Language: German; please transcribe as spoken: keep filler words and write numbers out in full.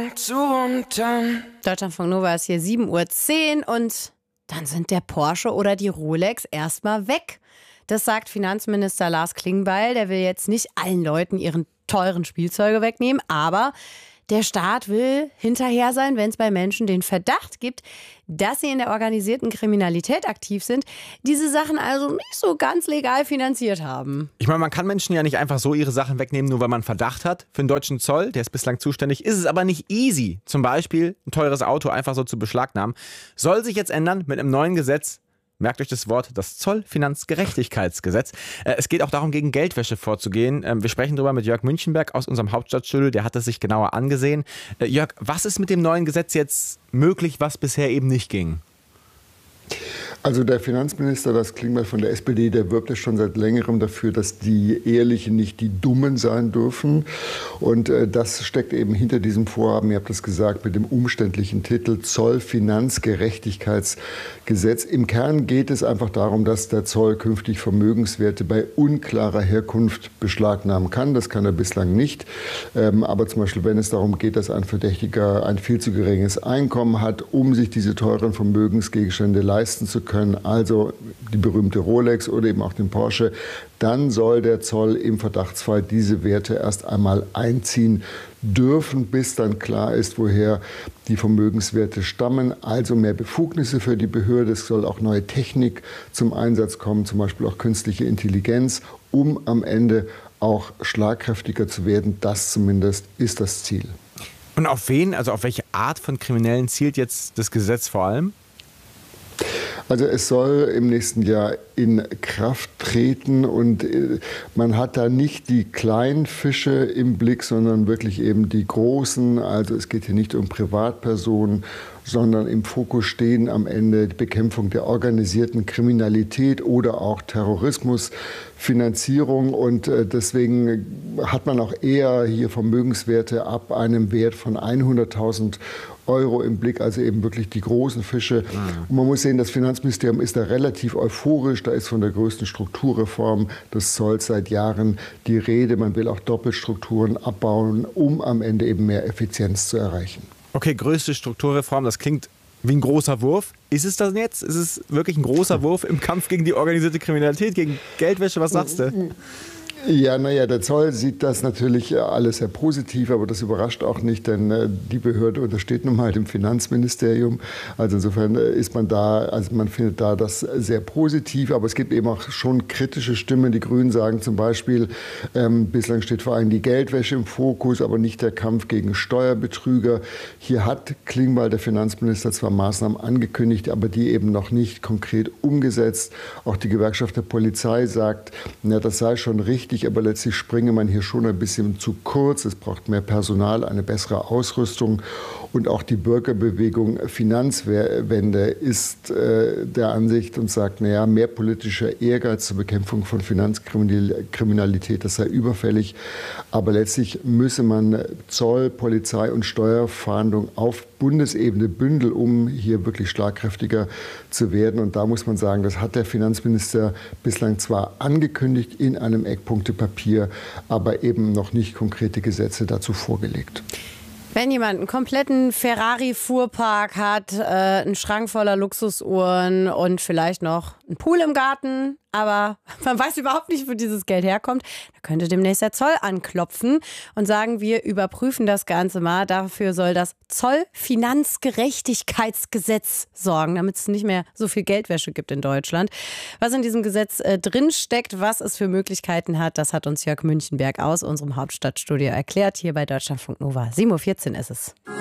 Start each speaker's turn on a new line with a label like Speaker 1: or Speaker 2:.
Speaker 1: Zu und dann.
Speaker 2: Deutschlandfunk Nova ist hier sieben Uhr zehn und dann sind der Porsche oder die Rolex erstmal weg. Das sagt Finanzminister Lars Klingbeil. Der will jetzt nicht allen Leuten ihren teuren Spielzeuge wegnehmen, aber der Staat will hinterher sein, wenn es bei Menschen den Verdacht gibt, dass sie in der organisierten Kriminalität aktiv sind, diese Sachen also nicht so ganz legal finanziert haben.
Speaker 3: Ich meine, man kann Menschen ja nicht einfach so ihre Sachen wegnehmen, nur weil man Verdacht hat. Für den deutschen Zoll, der ist bislang zuständig, ist es aber nicht easy, zum Beispiel ein teures Auto einfach so zu beschlagnahmen. Soll sich jetzt ändern mit einem neuen Gesetz. Merkt euch das Wort, das Zollfinanzgerechtigkeitsgesetz. Es geht auch darum, gegen Geldwäsche vorzugehen. Wir sprechen darüber mit Jörg Münchenberg aus unserem Hauptstadtstudio. Der hat es sich genauer angesehen. Jörg, was ist mit dem neuen Gesetz jetzt möglich, was bisher eben nicht ging?
Speaker 4: Also der Finanzminister, das Klingbeil von der S P D, der wirbt ja schon seit längerem dafür, dass die Ehrlichen nicht die Dummen sein dürfen. Und äh, das steckt eben hinter diesem Vorhaben, ihr habt es gesagt, mit dem umständlichen Titel Zollfinanzgerechtigkeitsgesetz. Im Kern geht es einfach darum, dass der Zoll künftig Vermögenswerte bei unklarer Herkunft beschlagnahmen kann. Das kann er bislang nicht. Ähm, aber zum Beispiel, wenn es darum geht, dass ein Verdächtiger ein viel zu geringes Einkommen hat, um sich diese teuren Vermögensgegenstände leisten zu können, können, also die berühmte Rolex oder eben auch den Porsche, dann soll der Zoll im Verdachtsfall diese Werte erst einmal einziehen dürfen, bis dann klar ist, woher die Vermögenswerte stammen. Also mehr Befugnisse für die Behörde. Es soll auch neue Technik zum Einsatz kommen, zum Beispiel auch künstliche Intelligenz, um am Ende auch schlagkräftiger zu werden. Das zumindest ist das Ziel.
Speaker 3: Und auf wen, also auf welche Art von Kriminellen zielt jetzt das Gesetz vor allem?
Speaker 4: Also es soll im nächsten Jahr in Kraft treten und man hat da nicht die kleinen Fische im Blick, sondern wirklich eben die großen. Also es geht hier nicht um Privatpersonen, sondern im Fokus stehen am Ende die Bekämpfung der organisierten Kriminalität oder auch Terrorismusfinanzierung. Und deswegen hat man auch eher hier Vermögenswerte ab einem Wert von hunderttausend Euro im Blick, also eben wirklich die großen Fische. Und man muss sehen, das Finanzministerium ist da relativ euphorisch. Da ist von der größten Strukturreform des Zolls seit Jahren die Rede. Man will auch Doppelstrukturen abbauen, um am Ende eben mehr Effizienz zu erreichen.
Speaker 3: Okay, größte Strukturreform, das klingt wie ein großer Wurf. Ist es das jetzt? Ist es wirklich ein großer Wurf im Kampf gegen die organisierte Kriminalität, gegen Geldwäsche? Was sagst du?
Speaker 4: Ja, naja, der Zoll sieht das natürlich alles sehr positiv, aber das überrascht auch nicht, denn äh, die Behörde untersteht nun mal dem Finanzministerium. Also insofern äh, ist man da, also man findet da das sehr positiv, aber es gibt eben auch schon kritische Stimmen. Die Grünen sagen zum Beispiel, ähm, bislang steht vor allem die Geldwäsche im Fokus, aber nicht der Kampf gegen Steuerbetrüger. Hier hat Klingbeil, der Finanzminister, zwar Maßnahmen angekündigt, aber die eben noch nicht konkret umgesetzt. Auch die Gewerkschaft der Polizei sagt, na, das sei schon richtig, aber letztlich springe man hier schon ein bisschen zu kurz. Es braucht mehr Personal, eine bessere Ausrüstung. Und auch die Bürgerbewegung Finanzwende ist äh, der Ansicht und sagt, naja, mehr politischer Ehrgeiz zur Bekämpfung von Finanzkriminalität, das sei überfällig. Aber letztlich müsse man Zoll, Polizei und Steuerfahndung auf Bundesebene bündeln, um hier wirklich schlagkräftiger zu werden. Und da muss man sagen, das hat der Finanzminister bislang zwar angekündigt in einem Eckpunktepapier, aber eben noch nicht konkrete Gesetze dazu vorgelegt.
Speaker 2: Wenn jemand einen kompletten Ferrari-Fuhrpark hat, äh, einen Schrank voller Luxusuhren und vielleicht noch einen Pool im Garten, aber man weiß überhaupt nicht, wo dieses Geld herkommt, da könnte demnächst der Zoll anklopfen und sagen, wir überprüfen das Ganze mal. Dafür soll das Zollfinanzgerechtigkeitsgesetz sorgen, damit es nicht mehr so viel Geldwäsche gibt in Deutschland. Was in diesem Gesetz äh, drinsteckt, was es für Möglichkeiten hat, das hat uns Jörg Münchenberg aus unserem Hauptstadtstudio erklärt, hier bei Deutschlandfunk Nova. sieben Uhr vierzehn ist es.